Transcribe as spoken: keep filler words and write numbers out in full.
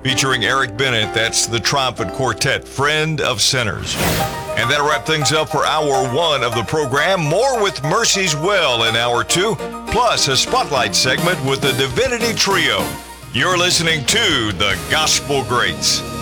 featuring Eric Bennett. That's the Triumphant Quartet, Friend of Sinners. And that'll wrap things up for hour one of the program. More with Mercy's Well in hour two, plus a spotlight segment with the Divinity Trio. You're listening to The Gospel Greats.